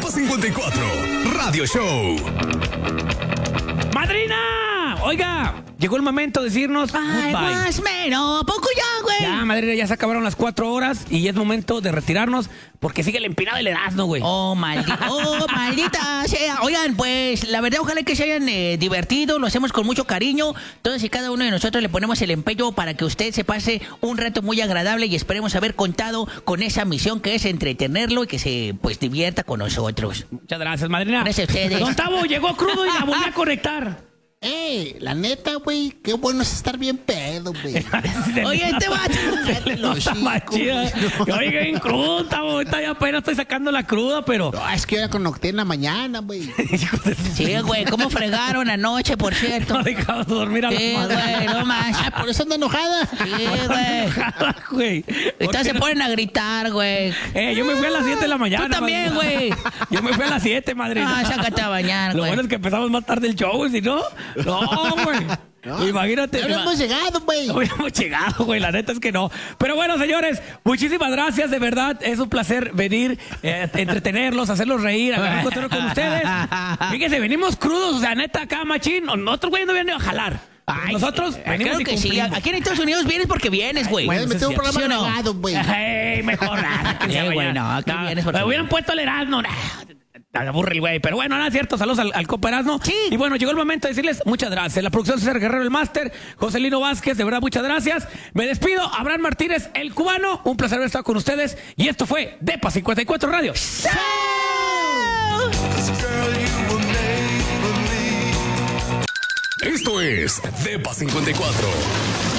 Depa 54 Radio Show. ¡Madrina! Oiga, llegó el momento de decirnos Ay, goodbye. más menos, poco ya, güey. Ya, madrina, ya se acabaron las 4 horas y ya es momento de retirarnos porque sigue el empinado del Erasmo, güey. Oh, maldita sea. Oigan, pues, la verdad, ojalá que se hayan divertido, lo hacemos con mucho cariño. Entonces, y cada uno de nosotros le ponemos el empeño para que usted se pase un rato muy agradable y esperemos haber contado con esa misión que es entretenerlo y que se, pues, divierta con nosotros. Muchas gracias, madrina. Gracias a ustedes. Don Tavo llegó crudo y la volví a conectar. La neta, güey, qué bueno es estar bien pedo, güey. Oye, este vato. Se le nota más chida. Oiga, bien crudo, Tavo. Ahorita ya apenas estoy sacando la cruda, pero... No, es que yo ya conecté en la mañana, güey. Sí, güey, ¿cómo fregaron anoche, por cierto? No dejamos dormir a la Sí, madre. güey, no más. Ah, por eso anda enojada. Sí, güey. Güey. Entonces se ponen a gritar, güey. Yo me fui a las 7 de la mañana. Tú también, madrina. güey. Yo me fui a las 7, madrina. Ah, sácate a bañar, Lo güey. bueno es que empezamos más tarde el show, si no... No, güey. Imagínate. Ya habíamos llegado, güey. No hubiéramos llegado, güey, la neta es que no. Pero bueno, señores, muchísimas gracias, de verdad. Es un placer venir, entretenerlos, hacerlos reír, agarrar un cotorreo con ustedes. Fíjense, venimos crudos, o sea, neta, acá, machín. Nosotros, güey, no vienen a jalar. Ay, Nosotros venimos creo y que sí. cumplimos. Aquí en Estados Unidos vienes porque vienes, güey. Puedes meter un ¿sí programa o no? agregado, güey. Ey, mejor nada. que Sí, se güey, vaya. no, aquí vienes porque me hubieran puesto el Erasmo. Te aburre el güey. Pero bueno, nada, es cierto. Saludos al compa Erasmo. Sí. Y bueno, llegó el momento de decirles muchas gracias. La producción César Guerrero, el máster. Joselino Vázquez, de verdad, muchas gracias. Me despido. Abraham Martínez, el cubano. Un placer haber estado con ustedes. Y esto fue Depa 54 Radio. Esto es Depa 54.